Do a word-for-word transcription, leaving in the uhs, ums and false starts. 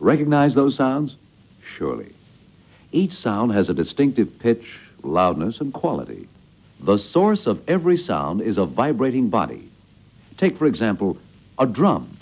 Recognize those sounds? Surely. Each sound has a distinctive pitch, loudness, and quality. The source of every sound is a vibrating body. Take, for example, a drum.